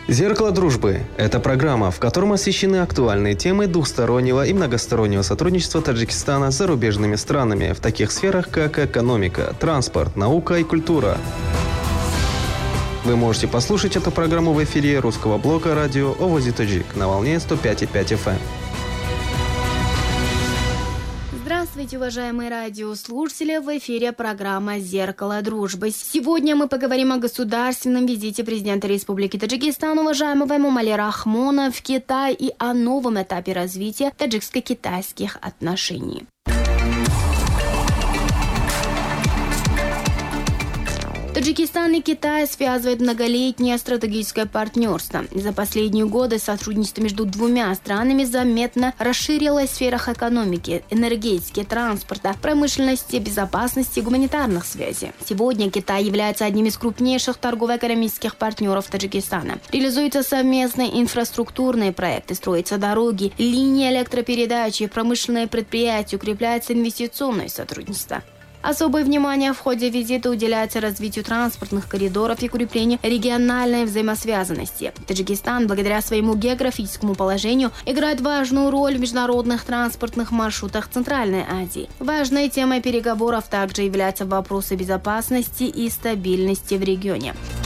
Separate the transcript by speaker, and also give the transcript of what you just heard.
Speaker 1: «Зеркало дружбы» – это программа, в которой освещены актуальные темы двухстороннего и многостороннего сотрудничества Таджикистана с зарубежными странами в таких сферах, как экономика, транспорт, наука и культура. Вы можете послушать эту программу в эфире русского блока радио «Овози Таджик» на волне 105,5 FM.
Speaker 2: Здравствуйте, уважаемые радиослушатели! В эфире программа «Зеркало дружбы». Сегодня мы поговорим о государственном визите президента Республики Таджикистан, уважаемого Эмомали Рахмона, в Китай и о новом этапе развития таджикско-китайских отношений. Таджикистан и Китай связывает многолетнее стратегическое партнерство. За последние годы сотрудничество между двумя странами заметно расширилось в сферах экономики, энергетики, транспорта, промышленности, безопасности и гуманитарных связей. Сегодня Китай является одним из крупнейших торгово-экономических партнеров Таджикистана. Реализуются совместные инфраструктурные проекты, строятся дороги, линии электропередачи, промышленные предприятия, укрепляется инвестиционное сотрудничество. Особое внимание в ходе визита уделяется развитию транспортных коридоров и укреплению региональной взаимосвязанности. Таджикистан, благодаря своему географическому положению, играет важную роль в международных транспортных маршрутах Центральной Азии. Важной темой переговоров также являются вопросы безопасности и стабильности в регионе.